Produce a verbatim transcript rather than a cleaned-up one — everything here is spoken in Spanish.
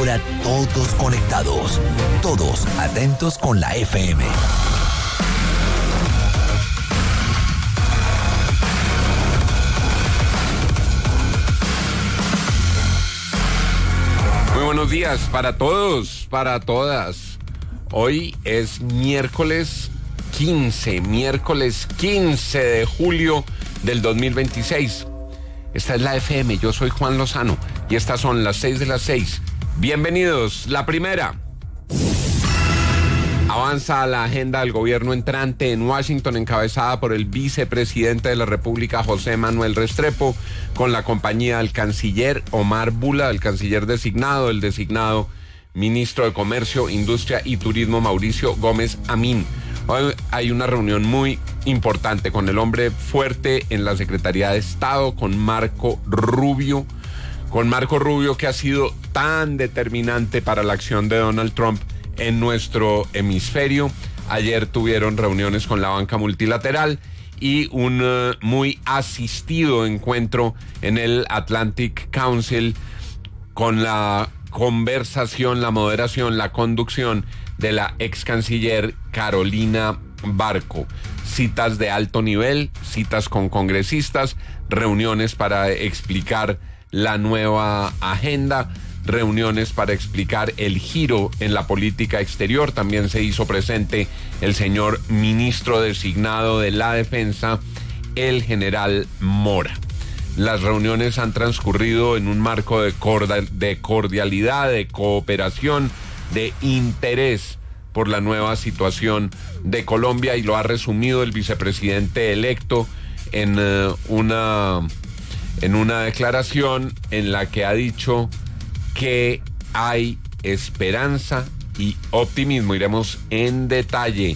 Ahora todos conectados, todos atentos con la F M. Muy buenos días para todos, para todas. Hoy es miércoles quince, miércoles quince de julio del dos mil veintiséis. Esta es la F M, yo soy Juan Lozano y estas son las seis de las seis. Bienvenidos. La primera. Avanza la agenda del gobierno entrante en Washington, encabezada por el vicepresidente de la República, José Manuel Restrepo, con la compañía del canciller Omar Bula, el canciller designado, el designado ministro de Comercio, Industria y Turismo, Mauricio Gómez Amín. Hoy hay una reunión muy importante con el hombre fuerte en la Secretaría de Estado, con Marco Rubio, con Marco Rubio, que ha sido tan determinante para la acción de Donald Trump en nuestro hemisferio. Ayer tuvieron reuniones con la banca multilateral y un uh, muy asistido encuentro en el Atlantic Council con la conversación, la moderación, la conducción de la ex canciller Carolina Barco. Citas de alto nivel, citas con congresistas, reuniones para explicar la nueva agenda, reuniones para explicar el giro en la política exterior. También se hizo presente el señor ministro designado de la Defensa, el general Mora. Las reuniones han transcurrido en un marco de cordialidad, de cooperación, de interés por la nueva situación de Colombia, y lo ha resumido el vicepresidente electo en uh, una, en una declaración en la que ha dicho que hay esperanza y optimismo. Iremos en detalle